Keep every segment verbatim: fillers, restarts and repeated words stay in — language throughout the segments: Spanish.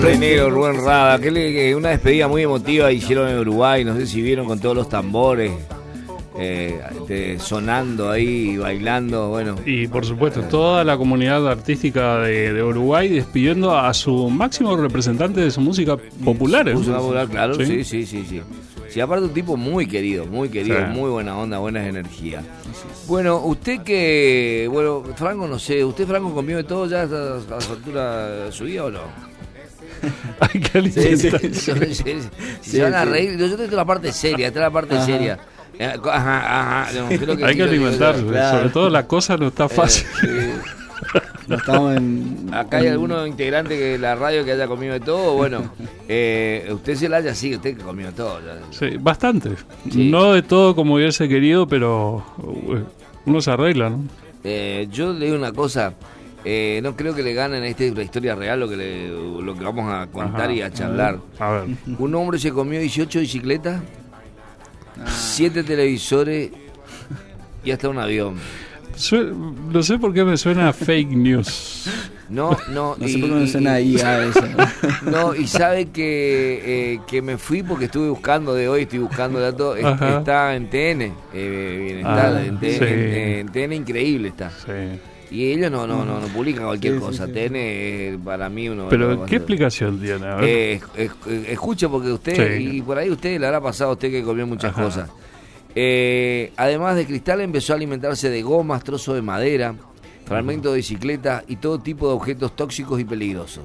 De negro, Rubén Rada, que, le, que una despedida muy emotiva hicieron en Uruguay, no sé si vieron con todos los tambores eh, de, sonando ahí, bailando, bueno. Y por supuesto, toda la comunidad artística de, de Uruguay despidiendo a su máximo representante de su música popular. ¿eh? Música popular, claro, sí, sí, sí, sí, sí. Sí, aparte un tipo muy querido, muy querido, sí. Muy buena onda, buenas energías. Bueno, usted que, bueno, Franco, no sé, ¿usted, Franco, comió de todo ya a la altura de su vida o no? Ay, qué lindo. Sí, sí, sí, sí, sí. Si Sí, se van a sí. reír, yo tengo la parte seria, esta es la parte Ajá. seria. Eh, Ajá, ajá. No, creo que Hay sí, que lo digo yo. alimentarse, Claro. sobre todo la cosa no está fácil. Eh, No estamos en, Acá hay en- algunos integrantes de la radio que haya comido de todo. Bueno, eh, usted se la haya, sí, usted que comió de todo. Ya. Sí, bastante. Sí. No de todo como hubiese querido, pero uh, uno se arregla, ¿no? Eh, yo le digo una cosa, eh, no creo que le ganen a esta la historia real lo que le, lo que vamos a contar Ajá. y a charlar. A ver. Un hombre se comió dieciocho bicicletas, siete televisores y hasta un avión. Sue- no sé por qué me suena a fake news. No, no, No sé por qué me suena a I A eso. No, y sabe que, eh, que me fui porque estuve buscando de hoy, estoy buscando datos, es- Ajá. está en T N, eh, Bienestar, Ah, en, T N, sí. en, en T N increíble está. Sí. Y ellos no, no, no, no publican cualquier Sí, sí, cosa, sí. T N es para mí uno... Pero, de ¿qué los- explicación tiene? A ver. Eh, es- es- escuche porque usted, Sí. y por ahí usted le habrá pasado a usted que comió muchas Ajá. cosas. Eh, además de cristal empezó a alimentarse de gomas, trozos de madera, fragmentos de bicicleta y todo tipo de objetos tóxicos y peligrosos.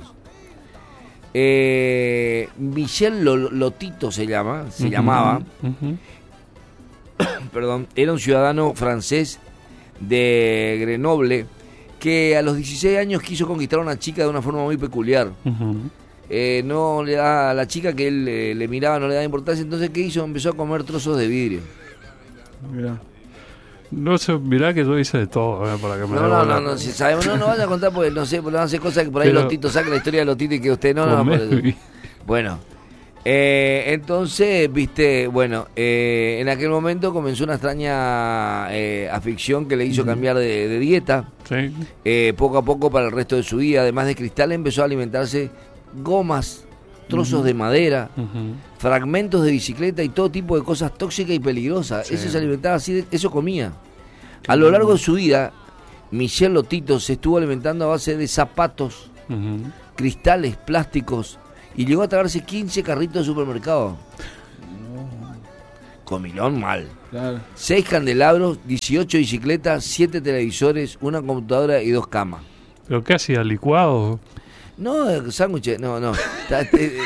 Eh, Michel Lo- Lotito se llama, se Ujú, llamaba, ujú. perdón, era un ciudadano francés de Grenoble que a los dieciséis años quiso conquistar a una chica de una forma muy peculiar. Ujú. Eh, no le da a la chica que él eh, le miraba, no le da importancia, entonces ¿qué hizo? Empezó a comer trozos de vidrio. Mirá. No sé, mirá que yo hice de todo, eh, para que me No, dé no, bola. no, no, si sabemos, no, no vaya a contar porque no sé, porque no hace cosas que por ahí Pero- Lotito saca la historia de Lotito y que usted no, no, Comé por eso. vi- Bueno, eh, entonces, viste, bueno, eh, en aquel momento comenzó una extraña eh, afición que le hizo cambiar de, de dieta. Sí. Eh, poco a poco para el resto de su vida, además de cristal, empezó a alimentarse gomas, trozos de madera, Ujú. fragmentos de bicicleta y todo tipo de cosas tóxicas y peligrosas. Sí. Eso se alimentaba así, de- eso comía. A lo largo de su vida, Michel Lotito se estuvo alimentando a base de zapatos, Ujú. cristales, plásticos y llegó a tragarse quince carritos de supermercado. Comilón mal. Claro. seis candelabros, dieciocho bicicletas, siete televisores, una computadora y dos camas. ¿Pero qué hacía? ¿Licuado? No, eh, sándwiches, no, no. Ta- te-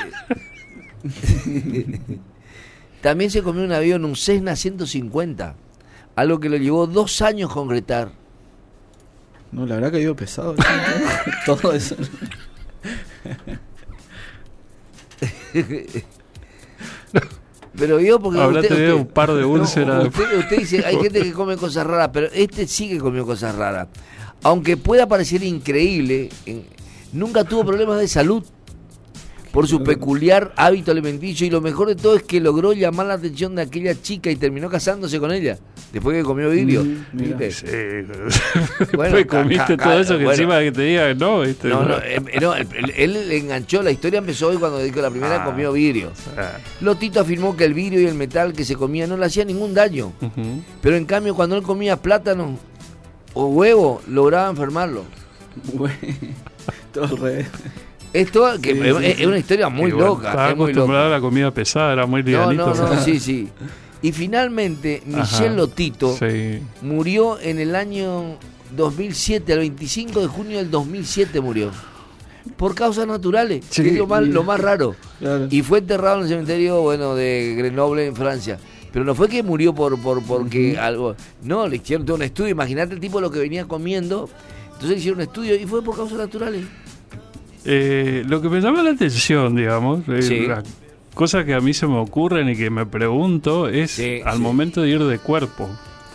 También se comió un avión, un Cessna ciento cincuenta, algo que lo llevó dos años concretar. No, la verdad que iba pesado. ¿no? Todo eso. Pero vio porque Habrá usted, tenido usted- un par de úlceras. No, usted, usted dice, hay gente que come cosas raras, pero este sí que comió cosas raras. Aunque pueda parecer increíble, en- nunca tuvo problemas de salud por su peculiar hábito alimenticio y lo mejor de todo es que logró llamar la atención de aquella chica y terminó casándose con ella después que comió vidrio. Mm, mira. ¿viste? Sí. Bueno, Después ca- comiste ca- todo ca- eso que bueno. encima que te diga no, ¿viste? No, no, eh, no, él, él le enganchó, la historia empezó hoy cuando dijo la primera Ah. comió vidrio. Ah, Lotito afirmó que el vidrio y el metal que se comía no le hacía ningún daño, ujú. pero en cambio cuando él comía plátano o huevo lograba enfermarlo. Güey. Todo al revés. Esto que Sí, es, sí, es sí. una historia muy Y bueno, loca, estaba es muy acostumbrado loca. a la comida pesada, era muy No, livianito. no, no, sí, sí. Y finalmente Ajá. Michel Lotito Sí. murió en el año dos mil siete, el veinticinco de junio del dos mil siete murió. Por causas naturales, Sí. que es lo más, lo más raro. Claro. Y fue enterrado en el cementerio, bueno, de Grenoble en Francia. Pero no fue que murió por, por porque algo. No, le hicieron todo un estudio. Imagínate el tipo lo que venía comiendo. Entonces le hicieron un estudio y fue por causas naturales. Eh, lo que me llama la atención, digamos, eh, Sí. las cosas que a mí se me ocurren y que me pregunto es Sí, al sí. momento de ir de cuerpo,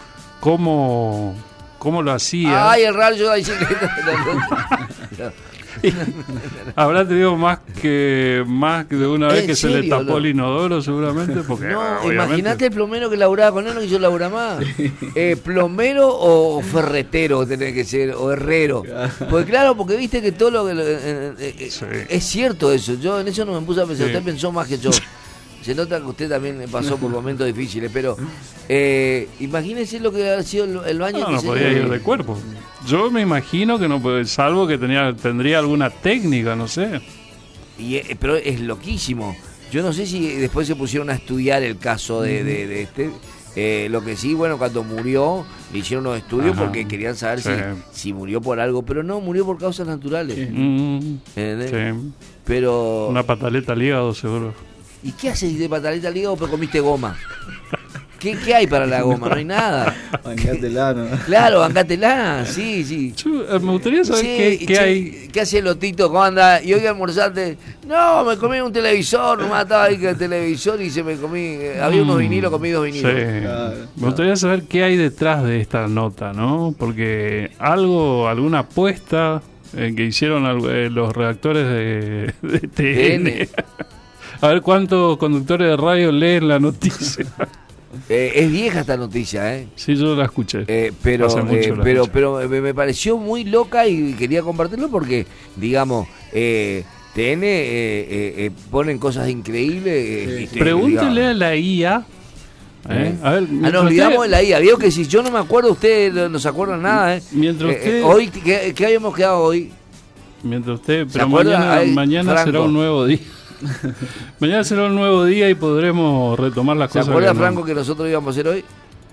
¿cómo, cómo lo hacía? Ay, el rayo de la bicicleta. No, no. Habrá tenido más que más de una vez ¿En que se le serio, tapó no? el inodoro, seguramente. Porque, No, obviamente- imagínate el plomero que laburaba con él, no quiso laburar más. Eh, plomero o ferretero tenés que ser, o herrero. Pues claro, porque viste que todo lo que... lo- eh, eh, eh, Sí. Es cierto eso, yo en eso no me puse a pensar, Sí. usted pensó más que yo. Se nota que usted también pasó por momentos difíciles, pero eh, imagínese lo que ha sido el, el baño No, que no se- podía ir de cuerpo. Yo me imagino que no puede, salvo que tenía tendría alguna técnica, no sé. Y, eh, pero es loquísimo. Yo no sé si después se pusieron a estudiar el caso de, de, de este. Eh, lo que sí, bueno, cuando murió, le hicieron unos estudios Ajá. porque querían saber Sí. si, si murió por algo, pero no, murió por causas naturales. Sí. Mm, ¿Entendés? sí. Pero. Una pataleta al hígado, seguro. ¿Y qué haces si te pataleta al hígado pero comiste goma? ¿Qué, ¿Qué hay para la goma? No hay nada. Bancátela, ¿no? Claro, bancátela, sí, sí. Yo, eh, me gustaría saber Sí, qué, qué che, hay. ¿Qué hace Lotito? ¿Cómo anda? Y hoy almorzaste. No, me comí un televisor, nomás estaba ahí con el televisor y se me comí. eh, había unos Mm, vinilos, comí dos Sí. vinilos. Claro. Me gustaría saber qué hay detrás de esta nota, ¿no? Porque algo, alguna apuesta eh, que hicieron al- eh, los redactores de, de T T N. N. A ver cuántos conductores de radio leen la noticia. Eh, es vieja esta noticia, ¿eh? Sí, yo la escuché. Eh, pero Hace mucho eh, la pero escuché. pero me, me pareció muy loca y quería compartirlo porque, digamos, eh, T N eh, eh, eh, ponen cosas increíbles. eh, Sí. este, Pregúntele digamos. a la I A. ¿eh? ¿Eh? A ver, Ah, mientras nos olvidamos usted- de la I A. Veo que si yo no me acuerdo, usted no, no se acuerda nada, ¿eh? Mientras Eh, usted- eh, hoy, ¿qué, qué habíamos quedado hoy? Mientras usted, ¿Se pero acuerda? mañana, Ay, mañana Franco. será un nuevo día. Mañana será un nuevo día y podremos retomar las ¿Se cosas. acuerda, que no- Franco, que nosotros íbamos a hacer hoy?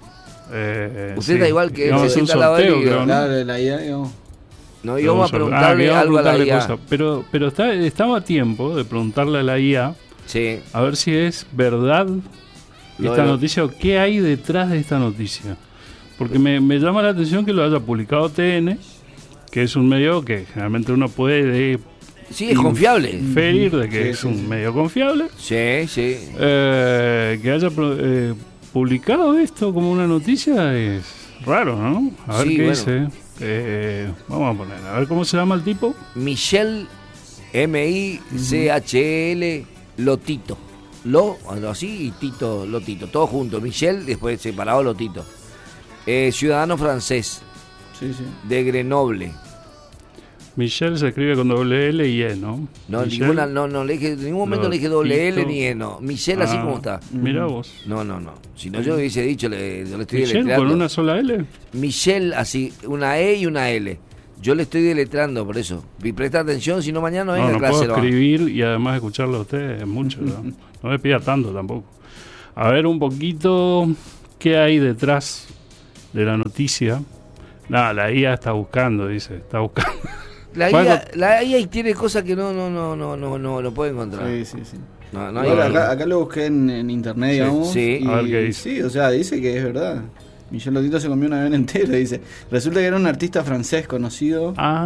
Eh, Usted está igual que él, Íbamos a se hacer un sienta al lado de él sorteo, y- creo, ¿no? Claro, la I A, digamos. No, íbamos a Ah, preguntarle que íbamos a algo a la preguntarle I A. cosas. Pero, pero está, estaba a tiempo de preguntarle a la I A Sí. a ver si es verdad Lo esta de lo- noticia o qué hay detrás de esta noticia. Porque me, me llama la atención que lo haya publicado T N, que es un medio que generalmente uno puede Sí, es confiable. inferir de que Sí, es sí, un sí. medio confiable. Sí, sí. Eh, que haya pro- eh, publicado esto como una noticia es raro, ¿no? A ver Sí, qué bueno. dice. Eh, vamos a poner, a ver cómo se llama el tipo. Michelle, M I C H L, Lotito. Lo, algo así, y Tito, Lotito. Todo junto. Michelle, después separado Lotito. Eh, ciudadano francés, Sí, sí. de Grenoble. Michelle se escribe con doble L y E, ¿no? No, Michelle ninguna, no, no, le dije, en ningún momento le dije doble L Lotito. ni E, no. Michelle así Ah, como está. Mira vos. No, no, no. Si no, yo hubiese dicho, le, yo le estoy Michelle deletreando. con una sola L. Michelle, así, una E y una L. Yo le estoy deletrando, por eso. Y presta atención, si no mañana no venga No, a no clase. puedo no. escribir y además escucharlo a usted es mucho. ¿no? No me pida tanto tampoco. A ver un poquito qué hay detrás de la noticia. Nada, la I A está buscando, dice. Está buscando. La Bueno. I A, la I A tiene cosas que no, no, no, no, no, no, no puede encontrar. Sí, sí, sí. No, no hay Igual I A. acá, acá lo busqué en, en internet, Sí, digamos. sí. y A ver qué dice. Sí, o sea, dice que es verdad. Michel Lotito se comió un avión entero, dice. Resulta que era un artista francés conocido, Ah.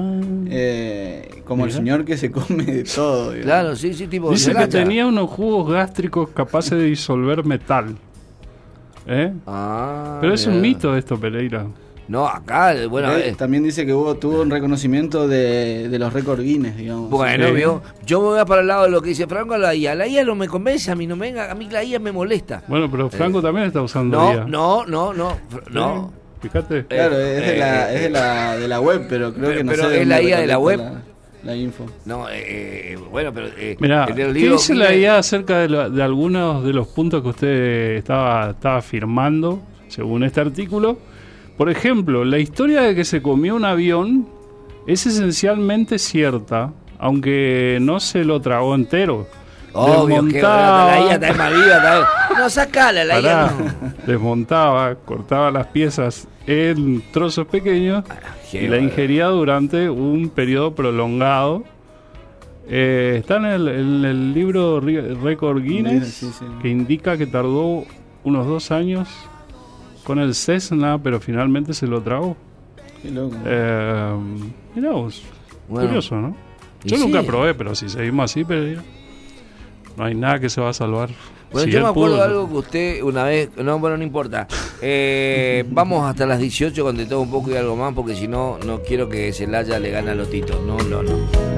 eh, como Mira. el señor que se come de todo. digamos. Claro, sí, sí, tipo. Dice que Sriracha. tenía unos jugos gástricos capaces de disolver metal. ¿Eh? Ah, Pero es un mirá. mito esto, Pereira. No, acá, bueno. Eh, eh, También dice que hubo, tuvo un reconocimiento de, de los récords Guinness, digamos. Bueno, Sí. vio, yo me voy a para el lado de lo que dice Franco, la I A. La I A no me convence, a mí no me venga, a mí la I A me molesta. Bueno, pero Franco también está usando No, I A. no, no, no, fr- no. Sí, Fíjate. Claro, es de, la, Eh, es de, la, de la web, pero creo pero- que no pero sé. es dónde la I A de la recolecta web. La, la info. No, eh, eh, bueno, pero. Eh, Mira, en el ¿qué libro dice la Guinness- I A acerca de, lo- de algunos de los puntos que usted estaba, estaba afirmando, según este artículo? Por ejemplo, la historia de que se comió un avión es esencialmente cierta, aunque no se lo tragó entero. Obvio que Desmontaba- la I A está más viva. Está... No, sacala, la I A Pará, no. desmontaba, cortaba las piezas en trozos pequeños qué y la bárbaro. ingería durante un periodo prolongado. Eh, está en el, en el libro Ri- Record Guinness, Sí, sí. que indica que tardó unos dos años con el Cessna, pero finalmente se lo tragó. Qué loco. Eh, mirá vos, Bueno. curioso, ¿no? Y Yo nunca sí. probé, pero si seguimos así, pero no hay nada que se va a salvar. Bueno, Si yo él me acuerdo pudo, de algo que usted una vez, no, bueno, no importa. Eh, vamos hasta las dieciocho con de todo un poco y algo más, porque si no, no quiero que Celaya le gane a Lotito. No, no, no.